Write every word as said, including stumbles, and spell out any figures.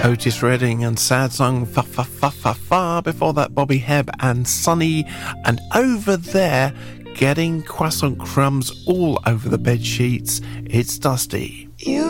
Otis Redding and sad song Fa Fa Fa Fa Fa. Before that, Bobby Hebb and Sunny. And over there, getting croissant crumbs all over the bed sheets, it's Dusty. You